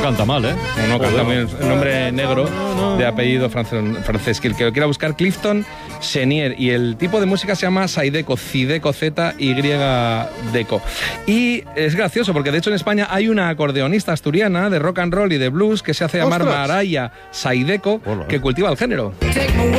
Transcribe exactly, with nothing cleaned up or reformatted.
canta mal, ¿eh? No, no canta bien. El nombre negro de apellido francés, francés. Que el que lo quiera buscar, Clifton Chenier. Y el tipo de música se llama Zydeco, Zydeco, Z Y Deco. Y es gracioso porque de hecho en España hay una acordeonista asturiana de rock and roll y de blues que se hace llamar ¡Ostras! Maraya Zydeco, que cultiva el género.